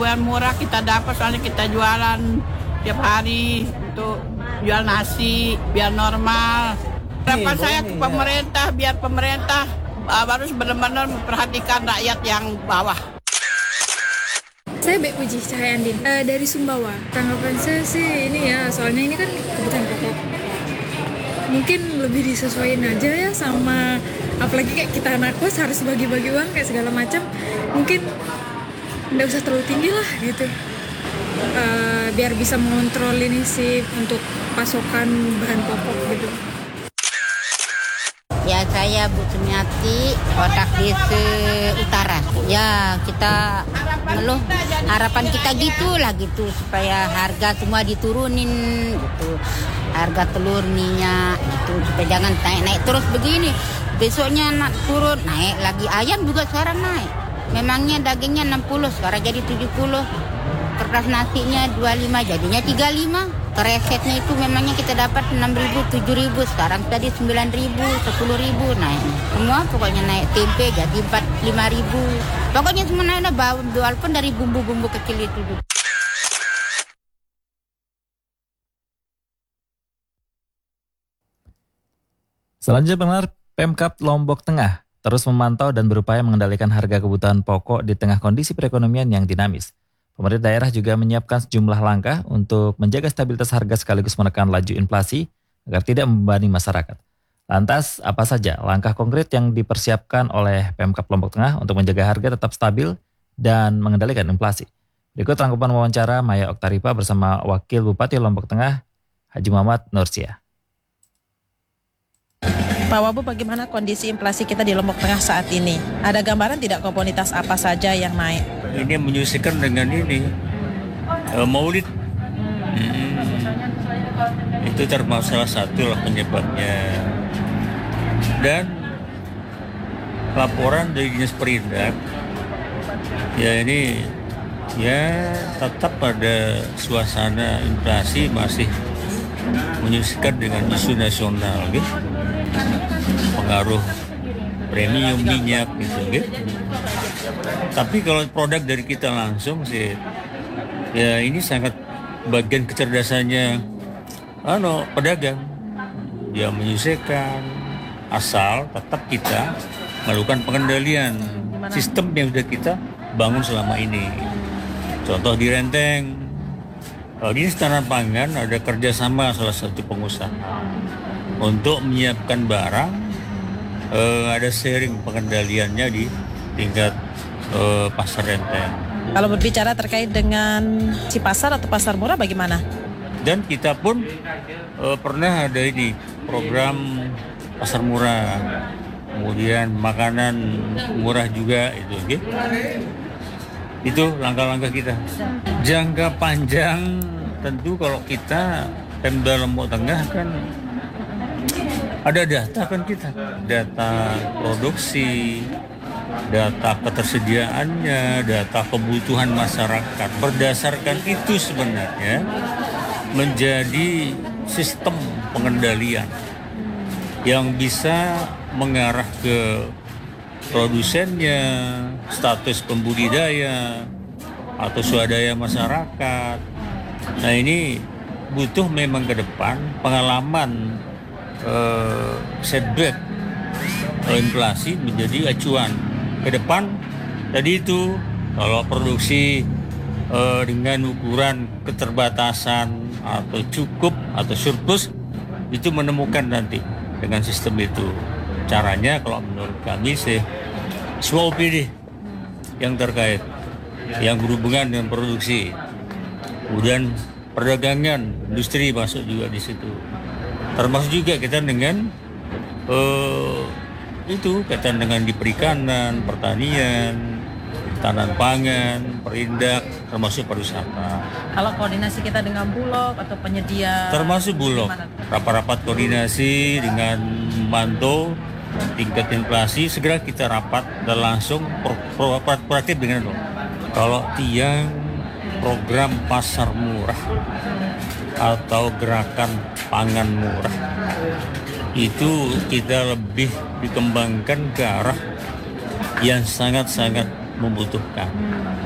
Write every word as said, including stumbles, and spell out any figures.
yang murah kita dapat, soalnya kita jualan tiap hari untuk jual nasi biar normal. Harapan saya ke pemerintah, biar pemerintah uh, harus benar-benar memperhatikan rakyat yang bawah. Saya Bek Puji Cahyandin uh, dari Sumbawa. Tanggapan saya sih ini ya, soalnya ini kan kebutuhan pokok. Mungkin lebih disesuaikan aja ya sama, apalagi kayak kita anak kos harus bagi-bagi uang kayak segala macam. Mungkin nggak usah terlalu tinggi lah gitu. Uh, biar bisa mengontrol ini sih untuk pasokan bahan pokok gitu. Ya, saya Bu Sumiati, Kotak Desa Utara. Ya, kita ngeluh, harapan kita gitulah gitu, supaya harga semua diturunin gitu. Harga telur, minyak gitu, supaya jangan naik-naik terus begini. Besoknya nak turun, naik lagi. Ayam juga sekarang naik. Memangnya dagingnya enam puluh, sekarang jadi tujuh puluh. Kertas nasinya dua puluh lima, jadinya tiga puluh lima. Keresetnya itu memangnya kita dapat enam ribu, tujuh ribu, sekarang tadi sembilan ribu, sepuluh ribu naik. Semua pokoknya naik. Tempe jadi empat puluh lima ribu. Pokoknya semua naik, walaupun dari bumbu-bumbu kecil itu. Selanjutnya pendengar, Pemkab Lombok Tengah terus memantau dan berupaya mengendalikan harga kebutuhan pokok di tengah kondisi perekonomian yang dinamis. Pemerintah daerah juga menyiapkan sejumlah langkah untuk menjaga stabilitas harga sekaligus menekan laju inflasi agar tidak membebani masyarakat. Lantas, apa saja langkah konkret yang dipersiapkan oleh Pemkab Lombok Tengah untuk menjaga harga tetap stabil dan mengendalikan inflasi? Berikut rangkuman wawancara Maya Oktaripa bersama Wakil Bupati Lombok Tengah, Haji Muhammad Nursia. Pak Wabu, bagaimana kondisi inflasi kita di Lombok Tengah saat ini? Ada gambaran tidak komoditas apa saja yang naik? Ini menyusikan dengan ini uh, maulid. Hmm. Itu termasuk salah satu lah penyebabnya. Dan laporan dari Dinas Perindak, ya ini ya tetap pada suasana inflasi masih menyusikan dengan isu nasional, gitu. Pengaruh premium minyak gitu, gitu. Tapi kalau produk dari kita langsung sih, ya ini sangat bagian kecerdasannya ano pedagang. Dia menyusikan asal tetap kita melakukan pengendalian sistem yang sudah kita bangun selama ini. Contoh di Renteng, kalau di Istana Pangan ada kerjasama salah satu pengusaha untuk menyiapkan barang. Uh, ada sharing pengendaliannya di tingkat uh, pasar Renteng. Kalau berbicara terkait dengan si pasar atau pasar murah bagaimana? Dan kita pun uh, pernah ada ini program pasar murah, kemudian makanan murah juga itu, okay? Itu langkah-langkah kita. Jangka panjang tentu kalau kita Pemda Lombok Tengah kan ada data kan kita, data produksi, data ketersediaannya, data kebutuhan masyarakat. Berdasarkan itu sebenarnya menjadi sistem pengendalian yang bisa mengarah ke produsennya, status pembudidaya, atau swadaya masyarakat. Nah ini butuh memang ke depan pengalaman Uh, setback uh, inflasi menjadi acuan ke depan. Tadi itu kalau produksi uh, dengan ukuran keterbatasan atau cukup atau surplus itu menemukan nanti dengan sistem itu. Caranya kalau menurut kami sih semua O P D yang terkait yang berhubungan dengan produksi, kemudian perdagangan, industri masuk juga di situ. Termasuk juga kita dengan uh, itu kaitan dengan di perikanan, pertanian, tanan pangan, perindak, termasuk pariwisata. Kalau koordinasi kita dengan Bulog atau penyedia, termasuk Bulog, rapat-rapat koordinasi dengan memantau tingkat inflasi, segera kita rapat dan langsung pro, pro, proaktif dengan itu. Kalau tiang program pasar murah atau gerakan pangan murah itu kita lebih dikembangkan ke arah yang sangat-sangat membutuhkan.